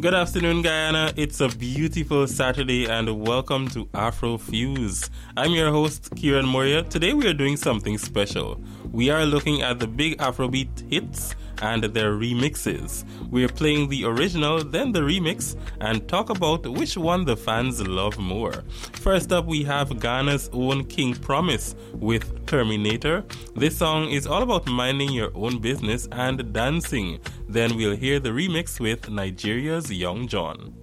Good afternoon, Guyana. It's a beautiful Saturday and welcome to Afro Fuse. I'm your host, Kieran Moria. Today we are doing something special. We are looking at the big Afrobeat hits and their remixes. We're playing the original, then the remix, and talk about which one the fans love more. First up, we have Ghana's own King Promise with Terminator. This song is all about minding your own business and dancing. Then we'll hear the remix with Nigeria's Young John.